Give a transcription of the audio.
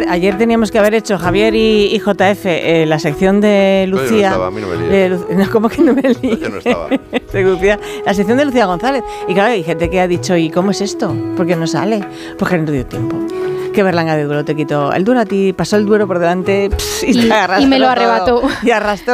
ayer teníamos que haber hecho Javier y JF la sección de Lucía. Yo no estaba, a mí no me líes. No, ¿cómo que no me líes? Yo no estaba. La sección de Lucía González. Y claro, hay gente que ha dicho, ¿y cómo es esto? ¿Por qué no sale? Pues que no dio tiempo. Que Berlanga de Duero te quitó el Duero a ti, pasó el Duero por delante y te arrastró y me lo arrebató. Y arrastró